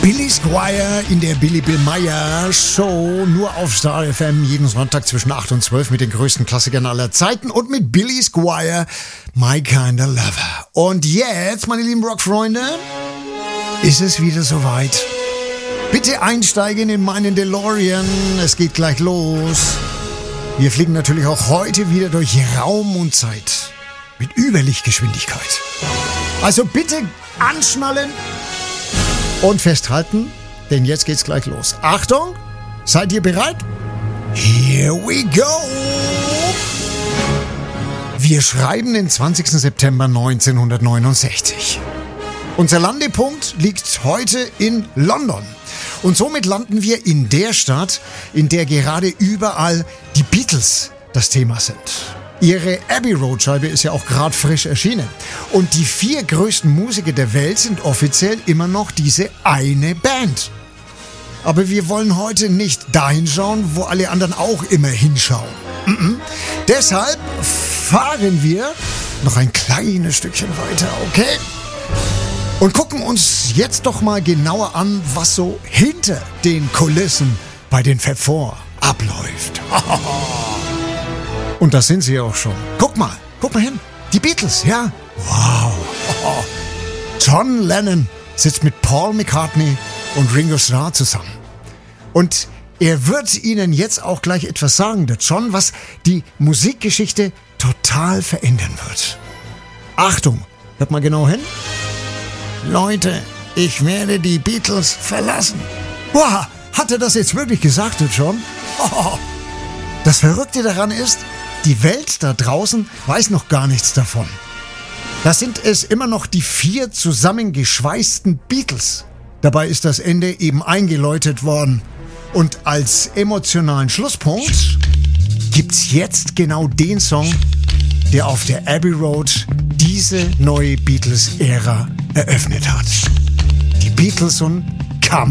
Billy Squier in der Billy Bill Meyer Show, nur auf Star FM, jeden Sonntag zwischen 8 und 12 mit den größten Klassikern aller Zeiten und mit Billy Squier, My Kinda Lover. Und jetzt, meine lieben Rockfreunde, ist es wieder soweit. Bitte einsteigen in meinen DeLorean, es geht gleich los. Wir fliegen natürlich auch heute wieder durch Raum und Zeit mit Überlichtgeschwindigkeit. Also bitte anschnallen und festhalten, denn jetzt geht's gleich los. Achtung, seid ihr bereit? Here we go! Wir schreiben den 20. September 1969. Unser Landepunkt liegt heute in London. Und somit landen wir in der Stadt, in der gerade überall die Beatles das Thema sind. Ihre Abbey Road Scheibe ist ja auch gerade frisch erschienen. Und die 4 größten Musiker der Welt sind offiziell immer noch diese eine Band. Aber wir wollen heute nicht dahin schauen, wo alle anderen auch immer hinschauen. Deshalb fahren wir noch ein kleines Stückchen weiter, okay? Und gucken uns jetzt doch mal genauer an, was so hinter den Kulissen bei den Fab Four abläuft. Und da sind sie auch schon. Guck mal hin. Die Beatles, ja? Wow. John Lennon sitzt mit Paul McCartney und Ringo Starr zusammen. Und er wird Ihnen jetzt auch gleich etwas sagen, der John, was die Musikgeschichte total verändern wird. Achtung, hört mal genau hin. Leute, ich werde die Beatles verlassen. Wow, hat er das jetzt wirklich gesagt, der John? Das Verrückte daran ist, die Welt da draußen weiß noch gar nichts davon. Da sind es immer noch die 4 zusammengeschweißten Beatles. Dabei ist das Ende eben eingeläutet worden. Und als emotionalen Schlusspunkt gibt's jetzt genau den Song, der auf der Abbey Road diese neue Beatles-Ära eröffnet hat. Die Beatles und